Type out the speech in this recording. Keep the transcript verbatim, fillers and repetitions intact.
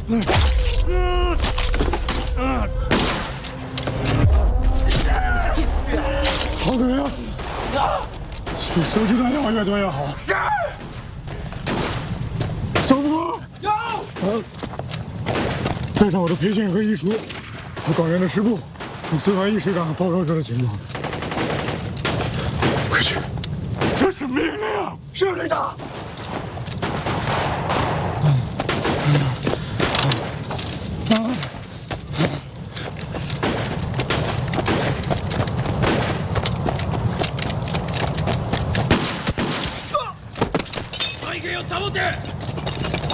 好怎么样？去收集弹药越多越好。是。张子光。有。呃，带上我的培训和遗书，和港员的师部，跟孙安义师长报告这的情况。快去！这是命令。是，队长。